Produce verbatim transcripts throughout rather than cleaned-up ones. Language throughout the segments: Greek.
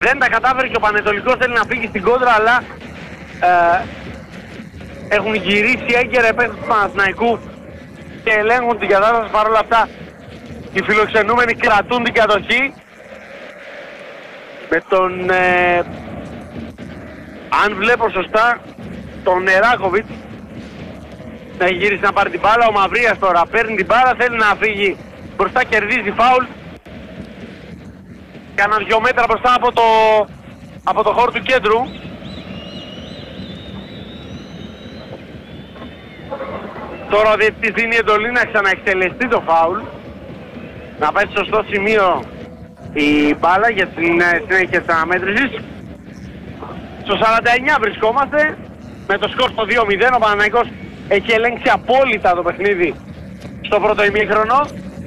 Δεν τα κατάφερε και ο Πανετολικός θέλει να φύγει στην κόντρα, αλλά ε, έχουν γυρίσει έγκαιρα οι παίκτες του Παναθηναϊκού και ελέγχουν την κατάσταση. Παρ' όλα αυτά οι φιλοξενούμενοι κρατούν την κατοχή με τον, ε, αν βλέπω σωστά, τον Νεράκοβιτς να έχει γυρίσει να πάρει την μπάλα. Ο Μαυρίας τώρα παίρνει την μπάλα, θέλει να φύγει μπροστά, κερδίζει φάουλ. Κάνα δυο μέτρα μπροστά από το, από το χώρο του κέντρου. Τώρα ο διαιτητής δίνει εντολή να ξαναεκτελεστεί το φάουλ, να πάει στο σωστό σημείο η μπάλα για την συνέχεια της αναμέτρησης. Στο σαράντα εννιά βρισκόμαστε με το σκορ στο δύο μηδέν. Ο Παναθηναϊκός έχει ελέγξει απόλυτα το παιχνίδι στο πρώτο ημίχρονο.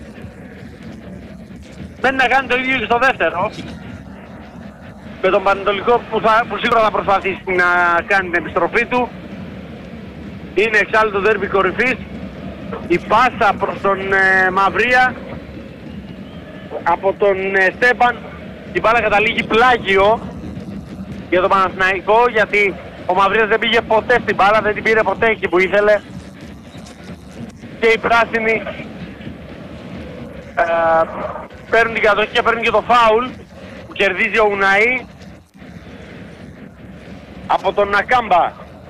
Μένει να κάνει το ίδιο και στο δεύτερο, με τον Πανετολικό που, θα, που σίγουρα θα προσπαθήσει να κάνει την επιστροφή του. Είναι εξάλλου το ντέρμπι κορυφής. Η πάσα προς τον ε, Μαυρία από τον ε, Στέπαν. Η μπάλα καταλήγει πλάγιο για τον Παναθηναϊκό, γιατί ο Μαυρίας δεν πήγε ποτέ στην μπάλα, δεν την πήρε ποτέ εκεί που ήθελε. Και οι πράσινοι ε, παίρνουν την κατοχή και παίρνουν και το φάουλ που κερδίζει ο Ουναή από τον Νακάμπα.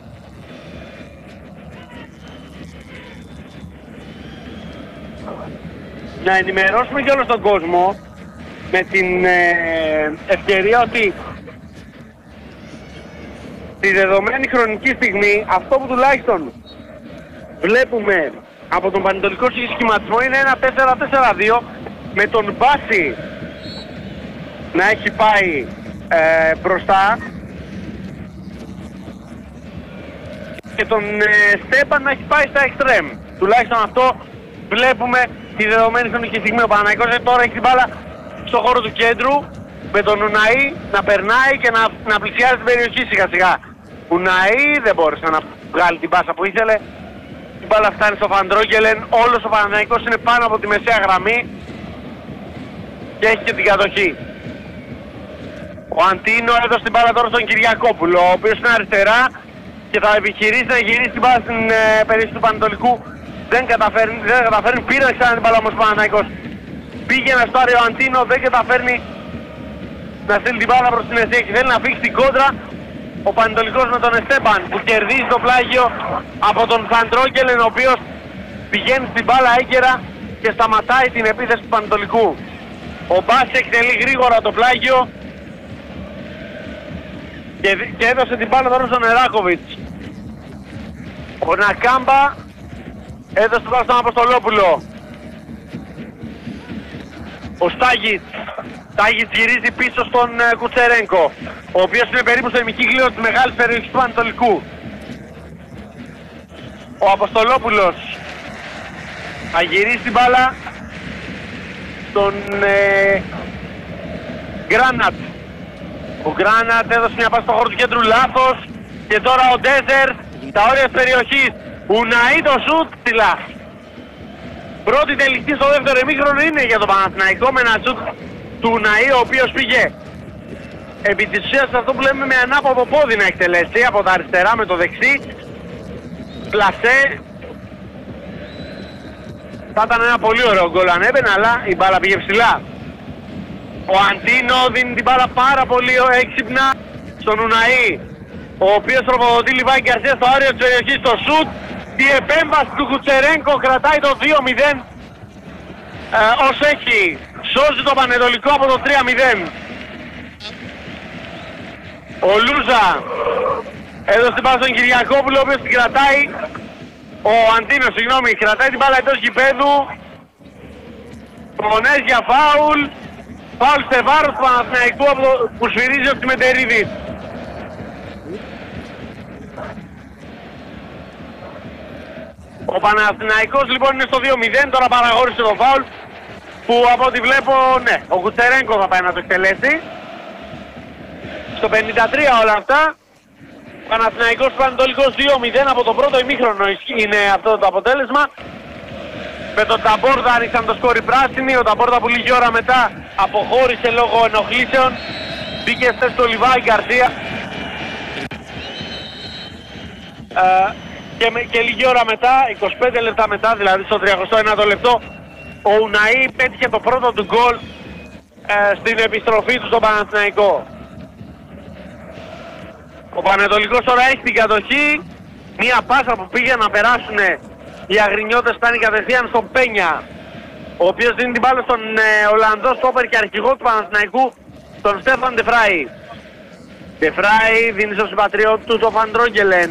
Να ενημερώσουμε και όλο τον κόσμο με την ε, ευκαιρία ότι στη δεδομένη χρονική στιγμή αυτό που τουλάχιστον βλέπουμε από τον Πανετολικό σχηματισμό είναι ένα τέσσερα τέσσερα δύο, με τον Μπάση να έχει πάει ε, μπροστά και τον ε, Στέπαν να έχει πάει στα εξτρέμ. Τουλάχιστον αυτό βλέπουμε τη δεδομένη χρονική στιγμή. Ο Παναθηναϊκός τώρα έχει την μπάλα στο χώρο του κέντρου με τον Ουναή να περνάει και να, να πλησιάζει την περιοχή σιγά σιγά. Ουναή δεν μπόρεσε να βγάλει την πάσα που ήθελε. Η μπάλα φτάνει στο Φαντρόγγελεν. Όλος ο Παναθηναϊκός είναι πάνω από τη μεσαία γραμμή και έχει και την κατοχή. Ο Αντίνο έδωσε την μπάλα τώρα στον Κυριακόπουλο, ο οποίος είναι αριστερά και θα επιχειρήσει να γυρίσει την μπάλα στην ε, περιοχή του Πανετολικού. Δεν καταφέρνει, δεν καταφέρνει, πήρε ξανά την μπάλα όμως ο Παναθηναϊκός. Πήγε να στάρει ο Αντίνο, δεν καταφέρνει να στείλει την μπάλα προς την αιστεία και θέλει να φύγει στην κόντρα. Ο Πανετολικός με τον Εστέμπαν που κερδίζει το πλάγιο από τον Φαντρόγγελεν, ο οποίος πηγαίνει στην μπάλα έγκαιρα και σταματάει την επίθεση του Πανετολικού. Ο Μπάση εκτελεί γρήγορα το πλάγιο και, και έδωσε την μπάλα τώρα στον Νεράκοβιτς. Ο Νακάμπα έδωσε την μπάλα στον Αποστολόπουλο. Ο Στάγιτς. Στάγιτς γυρίζει πίσω στον uh, Κουτσερένκο, ο οποίος είναι περίπου στο ημικύκλιο της μεγάλης περιοχής του Ανατολικού. Ο Αποστολόπουλος θα γυρίσει την μπάλα στον ε, Γκράνατ. Ο Γκράνατ έδωσε μια πάση στο χώρο του κέντρου, λάθος. Και τώρα ο Ντέζερ στα όρια της περιοχής. Ουναή το σουτ ψηλά. Πρώτη τελική στο δεύτερο ημίχρονο είναι για τον Παναθηναϊκό με ένα σουτ του Ουναή, ο οποίος πήγε επί της ουσίας αυτό που λέμε με ανάποδο πόδι να εκτελέσει από τα αριστερά με το δεξί. Πλασέ. Θα ήταν ένα πολύ ωραίο γκολ αν έμπαινε, αλλά η μπάλα πήγε ψηλά. Ο Αντίνο δίνει την μπάλα πάρα πολύ έξυπνα στον Ουναή, ο οποίος τροφοδοτεί Λιβάη Γκαρσία στο όριο της περιοχής, στο σουτ. Η επέμβαση του Κουτσερένκο κρατάει το δύο μηδέν ε, ως έχει. Σώζει το Πανετολικό από το τρία μηδέν. Ο Λούζα έδωσε την μπάλα στον Κυριακόπουλο, ο οποίος την κρατάει. Ο Αντίνος, συγγνώμη, κρατάει την μπάλα εντός γηπέδου. Φωνές για φάουλ. Φάουλ σε βάρος του Παναθηναϊκού που σφυρίζει ο Τσιμεντερίδης. Ο Παναθηναϊκός λοιπόν είναι στο δύο μηδέν, τώρα παραγώρισε το φάουλ που από ό,τι βλέπω, ναι, ο Κουτσερένκο θα πάει να το εκτελέσει. Στο πενήντα τρία όλα αυτά. Παναθηναϊκός Πανετολικός δύο μηδέν, από το πρώτο ημίχρονο είναι αυτό το αποτέλεσμα. Με τον Ταμπόρδα άνοιξαν το σκόρ οι πράσινοι, ο Ταμπόρδα που λίγη ώρα μετά αποχώρησε λόγω ενοχλήσεων Μπήκε στη θέση του Λιβάη Γκαρσία. Ε, και, με, και λίγη ώρα μετά, είκοσι πέντε λεπτά μετά, δηλαδή στο τριακοστό ένατο λεπτό, ο Ουναή πέτυχε το πρώτο του γκολ ε, στην επιστροφή του στον Παναθηναϊκό. Ο Πανετολικός τώρα έχει την κατοχή. Μία πάσα που πήγε να περάσουν οι αγρινιώτες φτάνει κατευθείαν στον Πένια, ο οποίος δίνει την μπάλα στον ε, Ολλανδό στόπερ και αρχηγό του Παναθηναϊκού, τον Στέφαν Ντεφράι. Ντεφράι δίνει στον συμπατριώτη του τον Φαντρόγγελεν.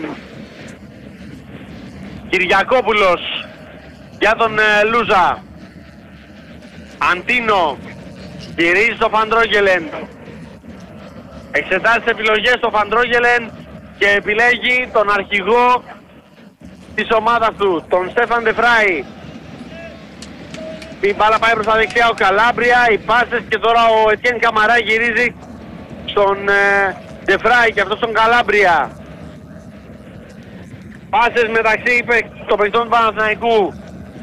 Κυριακόπουλος για τον ε, Λούζα. Αντίνο γυρίζει στο Φαντρόγγελεν. Εξετάζει τις επιλογές στο Φαντρόγγελεν και επιλέγει τον αρχηγό της ομάδας του, τον Στέφαν Ντεφράι. Η μπάλα πάει προς τα δεξιά, ο Καλάμπρια, οι πάσες και τώρα ο Ετιέν Καμαρά γυρίζει στον ε, Ντεφράι και αυτό στον Καλάμπρια. Πάσες μεταξύ των παικτών του Παναθηναϊκού.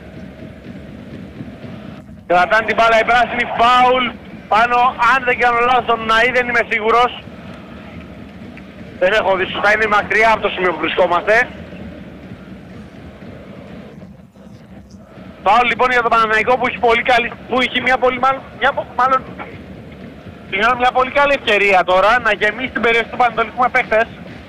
Κρατάνε την μπάλα η πράσινη, φάουλ πάνω, αν δεν κάνω λάθος, τον Ναή, δεν είμαι σίγουρος. Δεν έχω δει, σωστά είναι μακριά από το σημείο που βρισκόμαστε. Φάουλ λοιπόν για τον Παναθηναϊκό που έχει πολύ καλή, που έχει μια πολύ μάλλον, μια, μάλλον, μια πολύ καλή ευκαιρία τώρα να γεμίσει την περιοχή του Πανετολικού με παίχτες.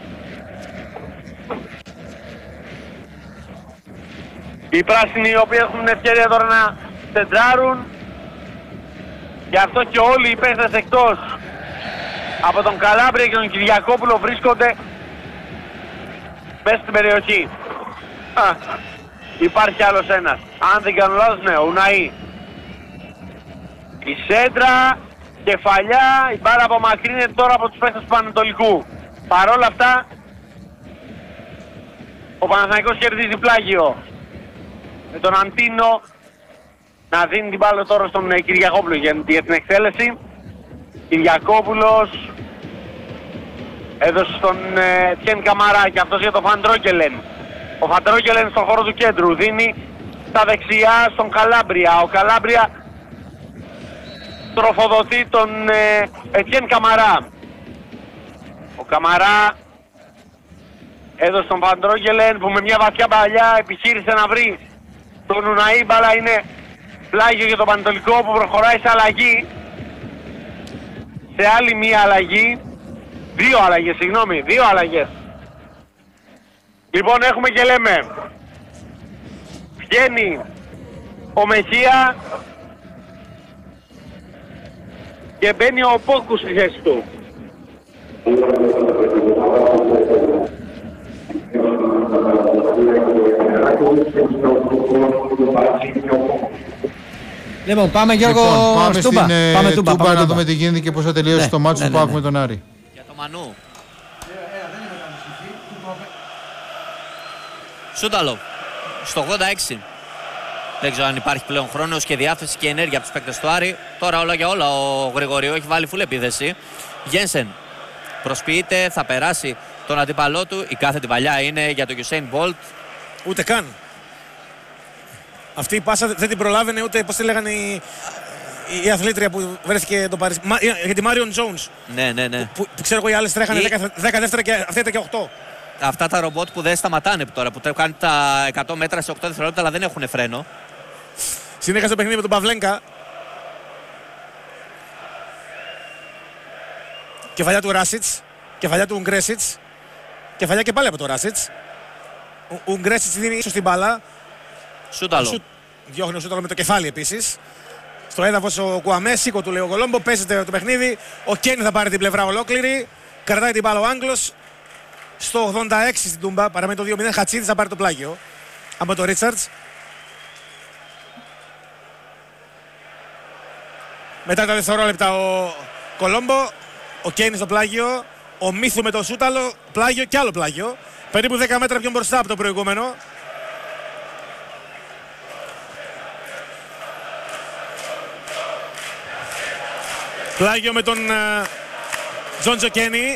Οι πράσινοι οι οποίοι έχουν ευκαιρία τώρα να σεντράρουν. Γι' αυτό και όλοι οι παίχτες εκτός από τον Καλάμπρια και τον Κυριακόπουλο βρίσκονται μέσα στην περιοχή. Α, υπάρχει άλλος ένας. Αν δεν κάνω λάθος, ναι, ο Ουναή. Η σέντρα, κεφαλιά, η μπάλα απομακρύνεται τώρα από τους παίχτες του Πανετολικού. Παρόλα αυτά, ο Παναθηναϊκός κερδίζει πλάγιο. Με τον Αντίνο να δίνει την μπάλα τώρα στον Κυριακόπουλο για την εκτέλεση. Κυριακόπουλος έδωσε στον Τιέν Καμαρά και αυτός για τον Φαντρόγγελεν. Ο Φαντρόγγελεν στον χώρο του κέντρου δίνει στα δεξιά στον Καλάμπρια. Ο Καλάμπρια τροφοδοτεί τον Τιέν Καμαρά. Ο Καμαρά έδωσε στον Φαντρόγγελεν που με μια βαθιά παλιά επιχείρησε να βρει τον Ουναή. Μπάλα είναι πλάγιο για τον Πανετολικό που προχωράει σε αλλαγή. Σε άλλη μία αλλαγή. Δύο αλλαγές, συγγνώμη, δύο αλλαγές. Λοιπόν, έχουμε και λέμε. Βγαίνει ο Μεχία και μπαίνει ο Πόκου στη θέση του. Λοιπόν, πάμε Γιώργο λοιπόν, πάμε Στούμπα. Στην, ε, πάμε Τούμπα, Τούμπα πάμε να Τούμπα. δούμε τι γίνεται και πώς θα τελειώσει ναι, το μάτσο ναι, του ναι, Πάκου ναι. με τον Άρη. Για το Μανού. Σούταλο, στο ογδόντα έξι. Δεν ξέρω αν υπάρχει πλέον χρόνος και διάθεση και ενέργεια από τους παίκτες του Άρη. Τώρα όλα για όλα ο Γρηγοριού έχει βάλει φουλ επίθεση. Γένσεν προσποιείται, θα περάσει τον αντίπαλό του. Η κάθε βαλιά είναι για τον Usain Bolt. Ούτε καν. Αυτή η πάσα δεν την προλάβαινε ούτε, πώς τη λέγανε, η, η αθλήτρια που βρέθηκε το Παρίσι. Μα, για τη Μάριον Τζόουνς. Ναι, ναι, ναι. Που, που ξέρω εγώ οι άλλες τρέχανε Η... δέκα δεύτερα και αυτή ήταν και οκτώ. Αυτά τα ρομπότ που δεν σταματάνε τώρα, που κάνουν τα εκατό μέτρα σε οκτώ δευτερόλεπτα αλλά δεν έχουν φρένο. Συνέχασε το παιχνίδι με τον Παυλένκα. Κεφαλιά του Ράσιτς, κεφαλιά του Ουγγρέσιτς, κεφαλιά και πάλι από τον Ράσιτς. Ο Ουγγρέσιτς δίνει ίσως την μπάλα. Σούταλο. Σου... Διώχνει ο Σούταλο με το κεφάλι επίσης. Στο έδαφος ο Κουαμέ, σήκω του λέει ο Κολόμπο, παίζεται το παιχνίδι. Ο Κένι θα πάρει την πλευρά ολόκληρη. Κρατάει την μπάλα ο Άγγλος. Στο ογδόντα έξι στην Τούμπα, παραμένει το δύο μηδέν. Χατσίδης θα πάρει το πλάγιο από τον Ρίτσαρτς. Μετά τα δευτερόλεπτα ο Κολόμπο, ο Κένι στο πλάγιο, ο Μίθου με το Σούταλο, πλάγιο και άλλο πλάγιο. Περίπου δέκα μέτρα πιο μπροστά από το προηγούμενο. Πλάγιο με τον uh, Τζόντζο Κένι.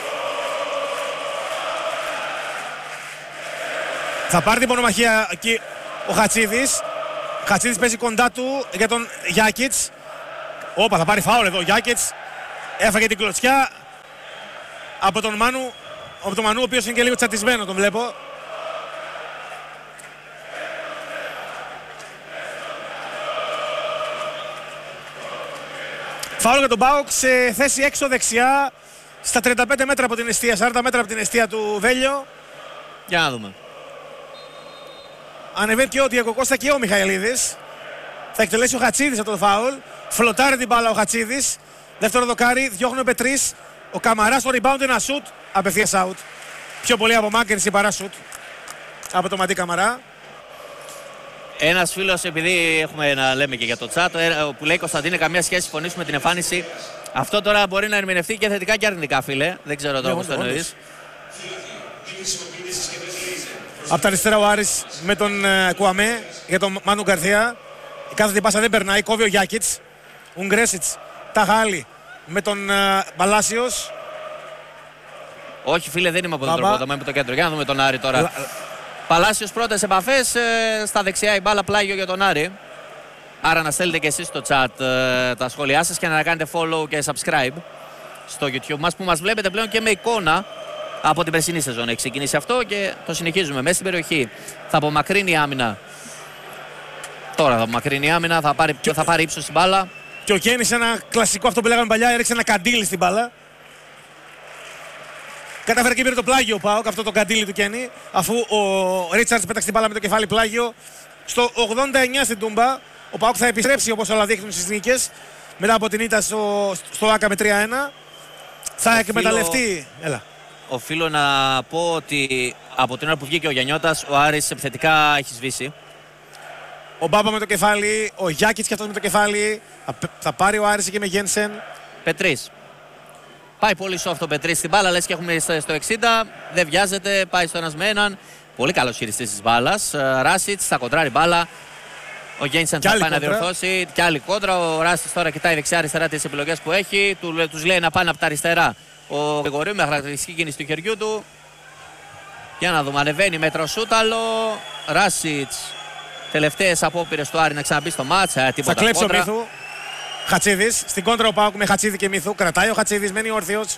Θα πάρει την μονομαχία εκεί ο Χατσίδης. Ο Χατσίδης παίζει κοντά του για τον Γιάκιτς. Όπα, θα πάρει φάουλ εδώ ο Γιάκιτς. Έφαγε την κλωτσιά από τον Μάνου, από τον Μανού, ο οποίος είναι και λίγο τσατισμένο, τον βλέπω. Φάουλ για τον ΠΑΟΚ σε θέση έξω δεξιά, στα τριάντα πέντε μέτρα από την εστία, σαράντα μέτρα από την εστία του Βέλιο. Για να δούμε. Ανεβαίνει και ο Διέγκο Κώστα και ο Μιχαηλίδης. Θα εκτελέσει ο Χατσίδης από το φάουλ. Φλοτάρει την μπάλα ο Χατσίδης. Δεύτερο δοκάρι, διώχνει ο Πετρής. Ο Καμαράς στο rebound, ένα shoot. Απευθείας out. Πιο πολύ απομάκρυνση παρά shoot από το Μαντί Καμαρά. Ένας φίλος, επειδή έχουμε να λέμε και για το chat, που λέει Κωνσταντίνε, καμία σχέση συμφωνήσουμε με την εμφάνιση. Αυτό τώρα μπορεί να ερμηνευτεί και θετικά και αρνητικά, φίλε. Δεν ξέρω τώρα πώς το εννοείς. Από τα αριστερά ο Άρης με τον ε, Κουαμέ για τον Μάνου Γκαρθία. Η κάθετη πάσα δεν περνάει, κόβει ο Γιάκιτς. Ουγγρέσιτς, Ταχάλη με τον ε, Παλάσιος. Όχι, φίλε, δεν είμαι από τον τρόπο, είμαι από το κέντρο. Για να δούμε τον Άρη τώρα. Λα... Παλάσιος πρώτες επαφές, ε, στα δεξιά η μπάλα πλάγιο για τον Άρη. Άρα να στέλνετε και εσείς στο chat ε, τα σχόλιά σας και να κάνετε follow και subscribe στο YouTube μας, που μας βλέπετε πλέον και με εικόνα. Από την περσινή σεζόν έχει ξεκινήσει αυτό και το συνεχίζουμε μέσα στην περιοχή. Θα απομακρύνει η άμυνα. Τώρα θα απομακρύνει η άμυνα, θα πάρει, και... θα πάρει ύψος στην μπάλα. Και ο Κένης, ένα κλασικό αυτό που λέγαμε παλιά, έριξε ένα καντήλι στην μπάλα. Κατάφερε και πήρε το πλάγιο ο ΠΑΟΚ, αυτό το καντήλι του Κένη, αφού ο Ρίτσαρτς πέταξε την μπάλα με το κεφάλι πλάγιο. Στο ογδόντα εννιά στην Τούμπα, ο ΠΑΟΚ θα επιστρέψει όπως όλα δείχνουν στις νίκες. Μετά από την ήττα στο, στο ΆΚΑ με τρία ένα. Θα Οφείλω... εκμεταλλευτεί. Έλα. Οφείλω να πω ότι από την ώρα που βγήκε ο Γιαννιώτας, ο Άρης επιθετικά έχει σβήσει. Ο Μπάμπα με το κεφάλι, ο Γιάκιτς και αυτός με το κεφάλι. Θα πάρει ο Άρης εκεί με Γένσεν. Πετρής. Πάει πολύ soft ο Πετρής στην μπάλα, λες και έχουμε στο εξήντα. Δεν βιάζεται, πάει στο ένας με έναν. Πολύ καλός χειριστής της μπάλας. Ράσιτς θα κοντράρει μπάλα. Ο Γένσεν θα πάει κόντρα. Να διορθώσει. Και άλλη κόντρα. Ο Ράσιτς τώρα κοιτάει δεξιά-αριστερά τις επιλογές που έχει. Τους λέει να πάνε από τα αριστερά. Ο Γρηγορίου με χαρακτηριστική κίνηση του χεριού του. Για να δούμε, ανεβαίνει μέτρο σούταλο. Ράσιτς. Τελευταίες απόπειρες του Άρη να ξαναμπεί στο μάτς. Ε, θα κλέψει ο Μίθου. Χατσίδης. Στην κόντρα ο ΠΑΟΚ με Χατσίδη και Μίθου. Κρατάει ο Χατσίδης, μένει όρθιος.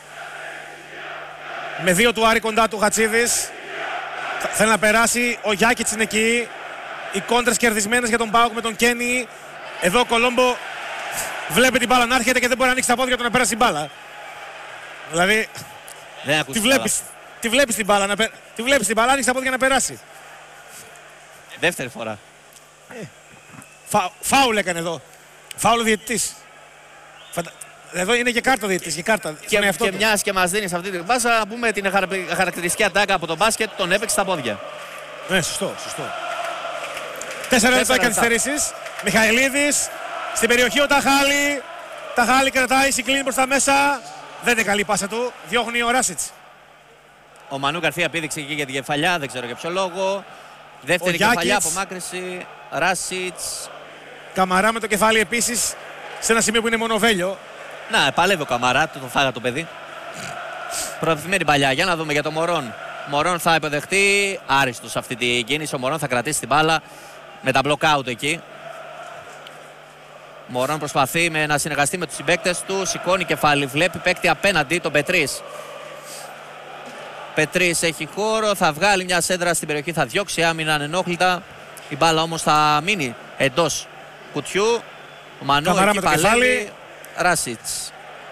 Με δύο του Άρη κοντά του Χατσίδης. Θέλει να περάσει. Ο Γιάκιτς είναι εκεί. Οι κόντρες κερδισμένες για τον ΠΑΟΚ με τον Κένι. Εδώ ο Κολόμπο βλέπει την μπάλα να έρχεται και δεν μπορεί να ανοίξει τα πόδια του να περάσει την μπάλα. Δηλαδή, τη βλέπεις, τη βλέπεις την μπάλα, να πε... τη βλέπεις την μπάλα, άνοιξε τα πόδια να περάσει. Δεύτερη φορά. Ε, φα... Φάουλ έκανε εδώ. Φάουλ ο διαιτητής. Φαντα... Εδώ είναι και κάρτα ο διαιτητής. Και, κάρτα. και, και μιας και μας δίνεις αυτή την πάσα, να πούμε την χαρακτηριστική ατάκα από τον μπάσκετ, τον έπαιξε στα πόδια. Ναι, σωστό, σωστό. Τέσσερα λεπτά καθυστερήσεις. Μιχαηλίδης, στην περιοχή ο Ταχάλη. Ταχάλη κρατάει, συγκλίνει προς τα μέσα. Δεν είναι καλή πάσα του, διώχνει ο Ράσιτς. Ο Μανού Γκαρθία πήδηξε εκεί για την κεφαλιά, δεν ξέρω για ποιο λόγο. Δεύτερη κεφαλιά, απομάκρυνση, Ράσιτς. Καμαρά με το κεφάλι επίσης, σε ένα σημείο που είναι μόνο Βέλιο. Να, παλεύει ο Καμαρά, το, το φάγα το παιδί. Προωθημένη παλιά, για να δούμε για το Μωρόν. Μωρόν θα υποδεχτεί, άριστος σε αυτή την κίνηση, ο Μωρόν θα κρατήσει την μπάλα με τα block out εκεί. Μωρόν προσπαθεί με, να συνεργαστεί με τους συμπαίκτες του, σηκώνει κεφάλι, βλέπει παίκτη απέναντι, τον Πετρής. Πετρής έχει χώρο, θα βγάλει μια σέντρα στην περιοχή, θα διώξει άμυνα ανενόχλητα. Η μπάλα όμως θα μείνει εντός κουτιού. Ο Μανού εκεί παλεύει, Ράσιτς.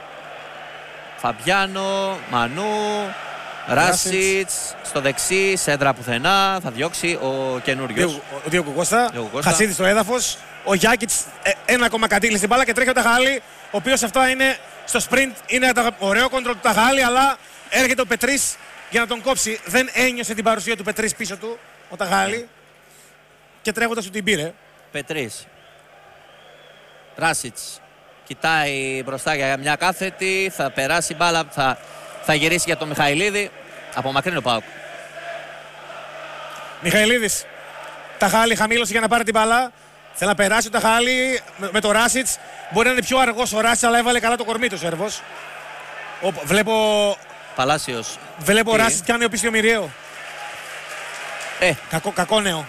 Φαμπιάνο, Μανού, Ράσιτς, στο δεξί, σέντρα πουθενά, θα διώξει ο καινούριος. Ο Διέγκο Κώστα, Χατσίδης στο έδαφος. Ο Γιάκιτς ένα ακόμα κατήλει στην μπάλα και τρέχει ο Ταχάλη, ο οποίος αυτό είναι στο sprint, είναι ωραίο κόντρο του Ταχάλη, αλλά έρχεται ο Πετρής για να τον κόψει. Δεν ένιωσε την παρουσία του Πετρής πίσω του, ο Ταχάλη, και τρέχοντας του την πήρε. Πετρής. Ράσιτς. Κοιτάει μπροστά για μια κάθετη, θα περάσει μπάλα, θα, θα γυρίσει για τον Μιχαηλίδη. Απομακρύνει ο ΠΑΟΚ. Μιχαηλίδης. Ταχάλη χαμήλωσε για να πάρει την μπάλα. Θέλει να περάσει ο Ταχάλη με, με το Ράσιτς. Μπορεί να είναι πιο αργός ο Ράσιτς, αλλά έβαλε καλά το κορμί του ο Σέρβος. Ο, βλέπω... Παλάσιος. Βλέπω ο Ράσιτς κάνει ο πίστιο μοιραίο. Ε. Κακό, κακό νέο.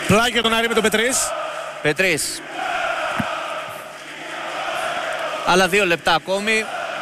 Πλάγιο τον Άρη με τον Πετρής. Πετρής. Άλλα δύο λεπτά ακόμη.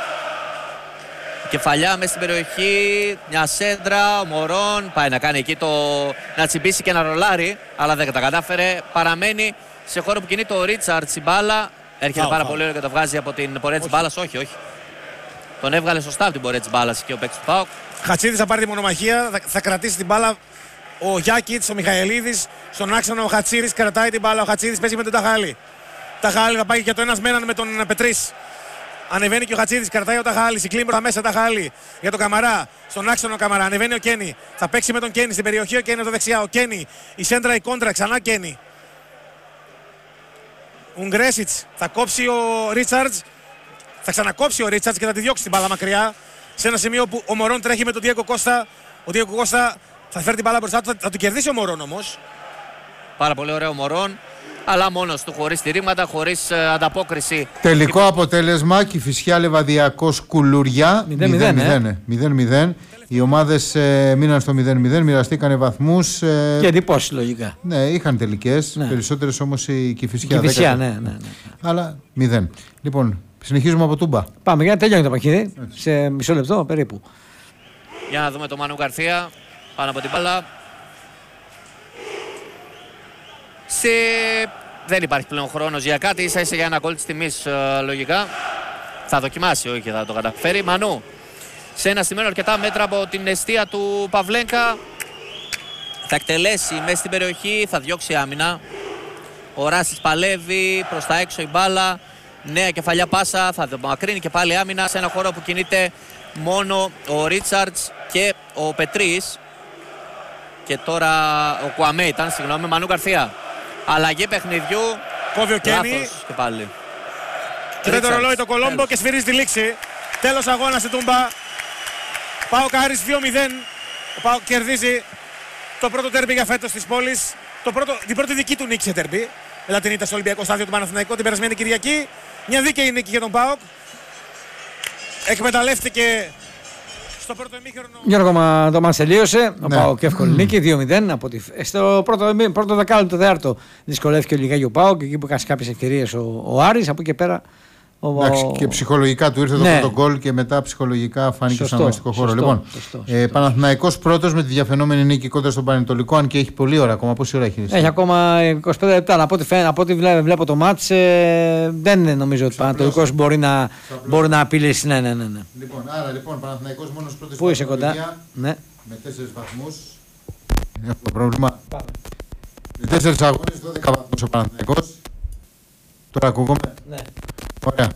Κεφαλιά μέσα στην περιοχή. Μια σέντρα. Ο Μωρόν πάει να κάνει εκεί το. Να τσιμπήσει και να ρολάρει. Αλλά δεν τα κατάφερε. Παραμένει σε χώρο που κινείται ο Ρίτσαρτς η μπάλα. Έρχεται Φάου, πάρα φάου. πολύ ωραία και το βγάζει από την πορεία της μπάλας. Όχι, όχι. Τον έβγαλε σωστά από την πορεία της μπάλας και ο παίκτης του ΠΑΟΚ. Χατσίδης θα πάρει τη μονομαχία, θα, θα κρατήσει την μπάλα ο Γιάκητς, ο Μιχαηλίδης. Στον άξονα ο Χατσίδης κρατάει την μπάλα. Ο Χατσίδης παίζει με τον Ταχάλη. Ταχάλη θα πάει για το ένας με έναν με τον Πετρής. Ανεβαίνει και ο Χατσίδης, κρατάει ο Ταχάλης. Η κλίμπρα μέσα Ταχάλη για τον Καμαρά. Στον άξονα ο Καμαρά. Ανεβαίνει ο Κένι. Θα παίξει με τον Κένι στην περιοχή. Ο Κένι από δεξιά. Ο Κένι. Η σέντρα, η κόντρα. Ξανά Κένι. Ουγγρέσιτς. Θα κόψει ο Ρίτσαρτς. Θα ξανακόψει ο Ρίτσαρτς και θα τη διώξει την μπάλα μακριά. Σε ένα σημείο που ο Μωρόν τρέχει με τον Διέγκο Κώστα. Ο Διέγκο Κώστα θα φέρει την μπάλα μπροστά του. Θα, θα του κερδίσει ο Μωρόν όμως. Πάρα πολύ ωραίο Μωρόν. Αλλά μόνος του, χωρίς στηρίγματα, χωρίς ε, ανταπόκριση. Τελικό Υπό... αποτέλεσμα, Κηφισιά Λεβαδιακός Κουλουριά μηδέν μηδέν. μηδέν μηδέν. Οι ομάδες ε, μείναν στο μηδέν μηδέν, μοιραστήκανε βαθμούς. Ε, και εντυπώσεις λογικά. Ναι, είχαν τελικές. Ναι. Περισσότερες όμως η Κηφισιά. Κηφισιά, ναι, ναι, ναι. Αλλά μηδέν. Λοιπόν, συνεχίζουμε από Τούμπα. Πάμε για να τελειώνει το παιχνίδι. Σε μισό λεπτό περίπου. Για να δούμε τον Μανου Γκαρθία πάνω από την μπάλα. Σε... Δεν υπάρχει πλέον χρόνος για κάτι, ίσα ίσα για ένα γκολ της τιμής ε, λογικά. Θα δοκιμάσει, όχι θα το καταφέρει. Μανού, σε ένα σημείο αρκετά μέτρα από την αιστεία του Παυλέγκα. Θα εκτελέσει μέσα στην περιοχή, θα διώξει άμυνα. Ο Ράσης παλεύει, προς τα έξω η μπάλα. Νέα κεφαλιά πάσα, θα μακρύνει και πάλι άμυνα σε ένα χώρο που κινείται μόνο ο Ρίτσαρτς και ο Πετρής. Και τώρα ο Κουαμέ ήταν, συγγνώμη, Μανού Γκαρθία. Αλλαγή παιχνιδιού. Κόβει ο Κένι. Λάθος και πάλι. Κοιτάει το ρολόι το Κολόμπο τέλος. Και σφυρίζει τη λήξη. Τέλος αγώνα στη Τούμπα. ΠΑΟΚ Άρης δύο μηδέν. Ο ΠΑΟΚ κερδίζει το πρώτο τέρμπι για φέτος της πόλης. Το πρώτο, την πρώτη δική του νίκη σε τέρμπι. Μετά την ήττα στο Ολυμπιακό Στάδιο του Παναθηναϊκού την περασμένη Κυριακή. Μια δίκαιη νίκη για τον ΠΑΟΚ. Εκμεταλλεύτηκε στο πρώτο ημίχρονο. Γιώργο, μα το μας τελείωσε. Ο Ναι. ΠΑΟΚ εύκολη νίκη δύο μηδέν. Από τη... Στο πρώτο, πρώτο δεκάλεπτο, το τέταρτο δυσκολεύτηκε λιγάκι ο ΠΑΟΚ. Εκεί που έκανε κάποιες ευκαιρίες ο, ο Άρης. Από εκεί πέρα. Ο... Εντάξει, και ψυχολογικά του ήρθε το Ναι. πρώτο γκολ και μετά ψυχολογικά φάνηκε Σωστό, στον αγωνιστικό χώρο. σωστό, Λοιπόν, σωστό, ε, σωστό. Παναθηναϊκός πρώτος με τη διαφαινόμενη νίκη κόντρα στον Πανετολικό, αν και έχει πολλή ώρα ακόμα. Πόση ώρα έχει? Έχει ακόμα είκοσι πέντε λεπτά. Από ό,τι, φαίνεται, από ό,τι βλέπω, βλέπω το μάτς, ε, δεν νομίζω ότι ο Πανατολικός μπορεί να, μπορεί να απειλήσει. Ναι, ναι, ναι, ναι. Λοιπόν, άρα λοιπόν Παναθηναϊκός μόνος πρώτος. Πού είσαι κοντά? Ναι. Με τέσσερις βαθμούς. Είναι αυτό το πρόβλημα. Με τέσσερις αγώνες, δώδεκα βαθμούς ο Παναθηναϊκός. Τώρα ακούγομαι. Ναι. Ωραία.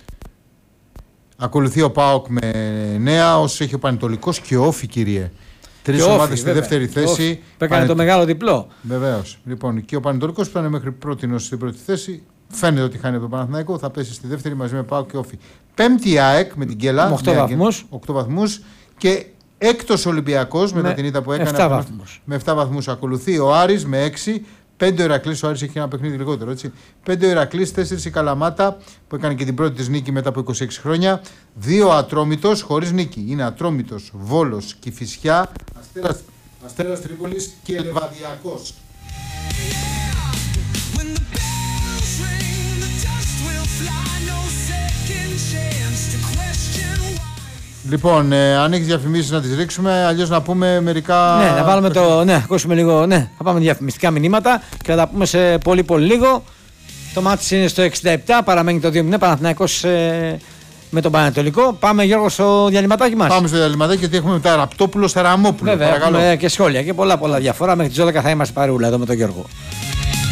Ακολουθεί ο ΠΑΟΚ με νέα, όσο έχει ο Πανετολικός και ο Όφη, κύριε. Τρεις ομάδες στη δεύτερη θέση. Που έκανε το μεγάλο διπλό. Βεβαίως. Λοιπόν, και ο Πανετολικός που ήταν μέχρι πρώτη στην πρώτη θέση, φαίνεται ότι χάνει από τον Παναθηναϊκό, θα πέσει στη δεύτερη μαζί με ΠΑΟΚ και Όφη. Πέμπτη η ΑΕΚ με την Γκέλα. Με οκτώ βαθμούς. οκτώ βαθμούς. Και έκτος Ολυμπιακός μετά Με την ήττα που έκανε. επτά βαθμούς. Με επτά βαθμούς. Ακολουθεί ο Άρης με έξι. Πέντε ο Ηρακλής, ο Άρης έχει ένα παιχνίδι λιγότερο. Έτσι. Πέντε ο Ηρακλής, τέσσερις η Καλαμάτα που έκανε και την πρώτη της νίκη μετά από είκοσι έξι χρόνια. Δύο ο Ατρόμητος χωρίς νίκη. Είναι Ατρόμητος, Βόλος, Κηφισιά, Αστέρας, Αστέρας Τρίπολης και Λεβαδιακός. Λοιπόν, ε, αν έχεις διαφημίσεις να τις ρίξουμε, αλλιώς να πούμε μερικά. Ναι, να βάλουμε το. Ναι, ακούσουμε λίγο. Ναι, θα πάμε διαφημιστικά μηνύματα και θα τα πούμε σε πολύ πολύ λίγο. Το μάτι είναι στο εξήντα επτά, παραμένει το δύο μηδέν. Παναθηναϊκός ε, με τον Πανατολικό. Πάμε, Γιώργο, στο διαλυματάκι μας. Πάμε στο διαλυματάκι γιατί έχουμε μετά Ραπτόπουλο, Σαραμόπουλο. Βέβαια, παρακαλώ. έχουμε και σχόλια και πολλά πολλά διαφορά. Μέχρι τις δώδεκα θα είμαστε παρεούλα εδώ με τον Γιώργο.